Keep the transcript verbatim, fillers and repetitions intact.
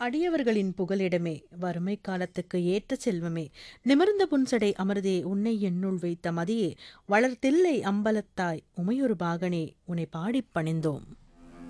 அடியவர்களின் புகலிடமே, வறுமை காலத்துக்கு ஏற்ற செல்வமே, நிமிர்ந்த புன்சடை அமர்தே, உன்னை என்னுள் வைத்த மதியே, வளர்த்தில்லை அம்பலத்தாய் உமையொரு பாகனே, உன்னை பாடிப் பணிந்தோம்.